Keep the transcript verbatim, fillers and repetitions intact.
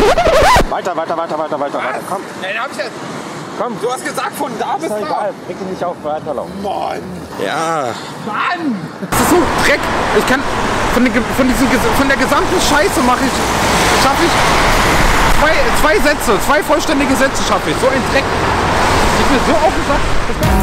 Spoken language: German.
Weiter, weiter, weiter, weiter, weiter, weiter. Komm. Nein, hab ich jetzt. Komm. Du hast gesagt, von da bis Ist doch da. egal. Reg dich nicht auf, weiterlaufen. Mann. Ja. Mann. Das ist so Dreck. Ich kann von, den, von, diesen, von der gesamten Scheiße mache ich, schaffe ich zwei, zwei Sätze, zwei vollständige Sätze schaffe ich. So ein Dreck. Ich bin so auf den Sack.